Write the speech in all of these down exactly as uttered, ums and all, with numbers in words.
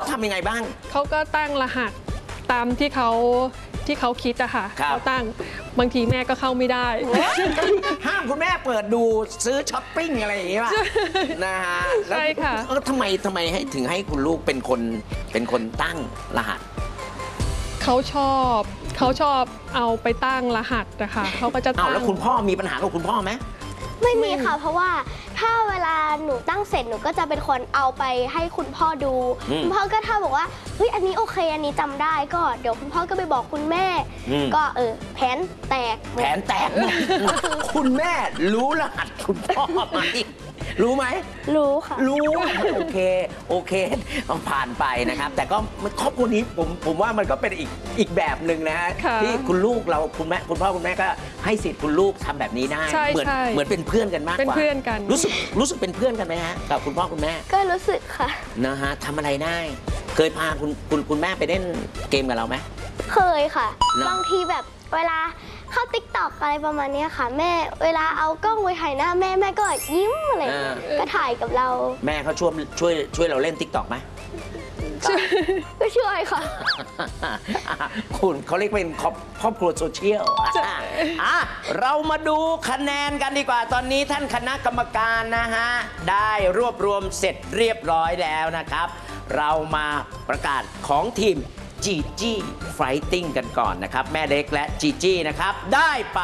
ทำยังไงบ้างเขาก็ตั้งรหัสตามที่เขาที่เขาคิดอะค่ะเขาตั้งบางทีแม่ก็เข้าไม่ได้ห้ามคุณแม่เปิดดูซื้อช้อปปิ้งอะไรอย่างงี้ป่ะนะฮะใช่ค่ะเออทำไมทำไมให้ถึงให้คุณลูกเป็นคนเป็นคนตั้งรหัสเขาชอบเขาชอบเอาไปตั้งรหัสนะคะเขาก็จะตั้งแล้วคุณพ่อมีปัญหากับคุณพ่อไหมไม่มีค่ะเพราะว่าถ้าเวลาหนูตั้งเสร็จหนูก็จะเป็นคนเอาไปให้คุณพ่อดูคุณพ่อก็ถ้าบอกว่าเฮ้ยอันนี้โอเคอันนี้จำได้ก็เดี๋ยวคุณพ่อก็ไปบอกคุณแม่ก็เออแผนแตกแผนแตกคุณแม่รู้รหัสคุณพ่อไหมรู้ไหมรู้ค่ะรู้โอเคโอเคผ่านไปนะครับแต่ก็ครอบครัวนี้ผมผมว่ามันก็เป็นอีกอีกแบบหนึ่งนะฮะที่คุณลูกเราคุณแม่คุณพ่อคุณแม่ก็ให้สิทธิ์คุณลูกทำแบบนี้ได้เหมือนเหมือนเป็นเพื่อนกันมากกว่าเป็นเพื่อนกันรู้สึกรู้สึกเป็นเพื่อนกันไหมฮะกับคุณพ่อคุณแม่ก็รู้สึกค่ะนะฮะทำอะไรได้เคยพาคุณคุณคุณแม่ไปเล่นเกมกับเราไหมเคยค่ะบางทีแบบเวลาเข้าติ๊กต็อกอะไรประมาณนี้ค่ะแม่เวลาเอากล้องไปถ่ายหน้าแม่แม่ก็ยิ้มอะไรก็ถ่ายกับเราแม่เขาช่วยช่วยช่วยเราเล่นติ๊กต็อกไหมก็ช่วยค่ะคุณเขาเรียกเป็นครอบครัวโซเชียลอ่ะเรามาดูคะแนนกันดีกว่าตอนนี้ท่านคณะกรรมการนะฮะได้รวบรวมเสร็จเรียบร้อยแล้วนะครับเรามาประกาศของทีมจีจี้ไฟติ้งกันก่อนนะครับแม่เล็กและจีจี้นะครับได้ไป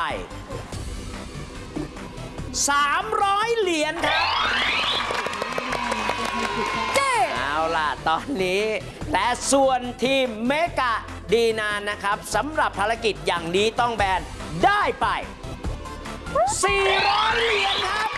สามร้อยเหรียญครับเอาล่ะตอนนี้แต่ส่วนทีมเมกะดีนานนะครับสำหรับภารกิจอย่างนี้ต้องแบนได้ไปสี่ร้อยเหรียญครับ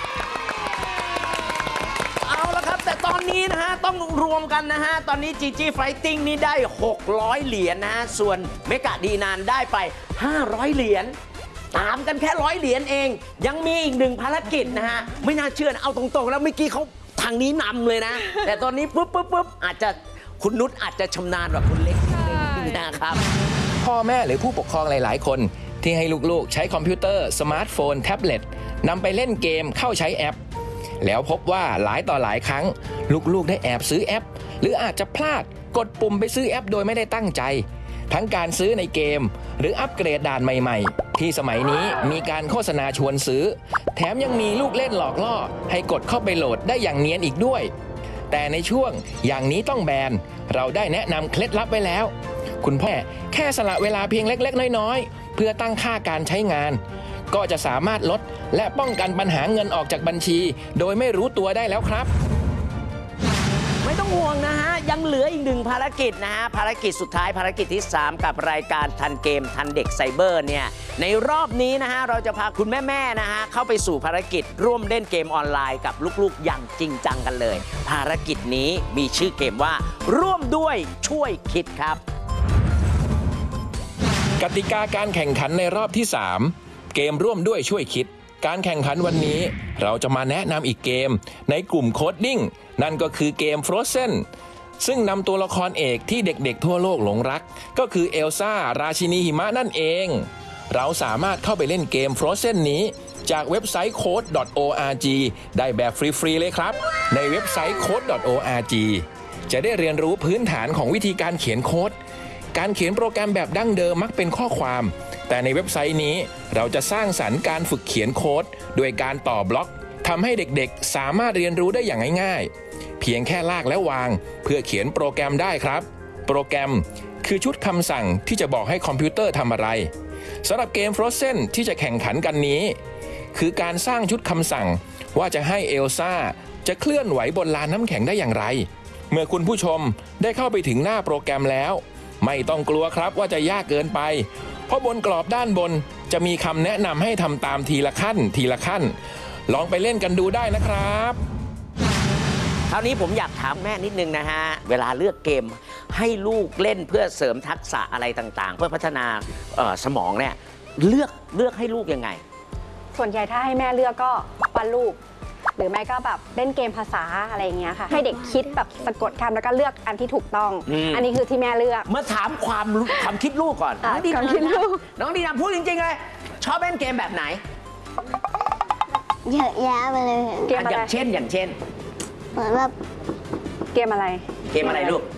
เอาละครับแต่ตอนนี้นะฮะต้องรวมกันนะฮะตอนนี้จีจี้ไฟติ้งนี่ได้หกร้อยเหรียญนะฮะส่วนเมกะดีนานได้ไปห้าร้อยเหรียญตามกันแค่ร้อยเหรียญเองยังมีอีกหนึ่งภารกิจนะฮะไม่น่าเชื่อนะเอาตรงๆแล้วเมื่อกี้เขาทางนี้นำเลยนะแต่ตอนนี้ปุ๊บปุ๊บปุ๊บอาจจะคุณนุชอาจจะชำนาญกว่าคุณเล็กนะครับพ่อแม่หรือผู้ปกครองหลายๆคนที่ให้ลูกๆใช้คอมพิวเตอร์สมาร์ทโฟนแท็บเล็ตนำไปเล่นเกมเข้าใช้แอปแล้วพบว่าหลายต่อหลายครั้งลูกๆได้แอบซื้อแอปหรืออาจจะพลาดกดปุ่มไปซื้อแอปโดยไม่ได้ตั้งใจทั้งการซื้อในเกมหรืออัปเกรดด่านใหม่ๆที่สมัยนี้มีการโฆษณาชวนซื้อแถมยังมีลูกเล่นหลอกล่อให้กดเข้าไปโหลดได้อย่างเนียนอีกด้วยแต่ในช่วงอย่างนี้ต้องแบนเราได้แนะนำเคล็ดลับไว้แล้วคุณพ่อแค่สละเวลาเพียงเล็กๆน้อยๆเพื่อตั้งค่าการใช้งานก็จะสามารถลดและป้องกันปัญหาเงินออกจากบัญชีโดยไม่รู้ตัวได้แล้วครับไม่ต้องห่วงนะฮะยังเหลืออีกหนึ่งภารกิจนะฮะภารกิจสุดท้ายภารกิจที่สามกับรายการทันเกมทันเด็กไซเบอร์เนี่ยในรอบนี้นะฮะเราจะพาคุณแม่ๆนะฮะเข้าไปสู่ภารกิจร่วมเล่นเกมออนไลน์กับลูกๆอย่างจริงจังกันเลยภารกิจนี้มีชื่อเกมว่าร่วมด้วยช่วยคิดครับกติกาการแข่งขันในรอบที่สามเกมร่วมด้วยช่วยคิดการแข่งขันวันนี้เราจะมาแนะนำอีกเกมในกลุ่มโคดดิ้งนั่นก็คือเกม Frozen ซึ่งนำตัวละครเอกที่เด็กๆทั่วโลกหลงรักก็คือเอลซ่าราชินีหิมะนั่นเองเราสามารถเข้าไปเล่นเกม Frozen นี้จากเว็บไซต์ โค้ด ดอท โอ อาร์ จี ได้แบบฟรีๆเลยครับในเว็บไซต์ โค้ด ดอท โอ อาร์ จี จะได้เรียนรู้พื้นฐานของวิธีการเขียนโค้ดการเขียนโปรแกรมแบบดั้งเดิมมักเป็นข้อความแต่ในเว็บไซต์นี้เราจะสร้างสรรค์การฝึกเขียนโค้ดโดยการต่อบล็อกทำให้เด็กๆสามารถเรียนรู้ได้อย่างง่ายๆเพียงแค่ลากและวางเพื่อเขียนโปรแกรมได้ครับโปรแกรมคือชุดคำสั่งที่จะบอกให้คอมพิวเตอร์ทำอะไรสำหรับเกม Frozen ที่จะแข่งขันกันนี้คือการสร้างชุดคำสั่งว่าจะให้เอลซ่าจะเคลื่อนไหวบนลานน้ำแข็งได้อย่างไรเมื่อคุณผู้ชมได้เข้าไปถึงหน้าโปรแกรมแล้วไม่ต้องกลัวครับว่าจะยากเกินไปเพราะบนกรอบด้านบนจะมีคำแนะนำให้ทำตามทีละขั้นทีละขั้นลองไปเล่นกันดูได้นะครับคราวนี้ผมอยากถามแม่นิดนึงนะฮะเวลาเลือกเกมให้ลูกเล่นเพื่อเสริมทักษะอะไรต่างๆเพื่อพัฒนาสมองเนี่ยเลือกเลือกให้ลูกยังไงส่วนใหญ่ถ้าให้แม่เลือกก็วาดรูปหรือไม่ก็แบบเล่นเกมภาษาอะไรอย่างเงี้ยค่ะให้เด็กคิดแบบสะกดคำแล้วก็เลือกอันที่ถูกต้อง อ, อันนี้คือที่แม่เลือกมาถามความความคิดลูกก่อนน้องดีนาน้องดีนาพูดจริงๆเลยชอบเล่นเกมแบบไหนเยอะแยะไปเลยเกมอะไรอย่างเช่นอย่างเช่นเหมือนแบบเกมอะไรเกมอะไรลูก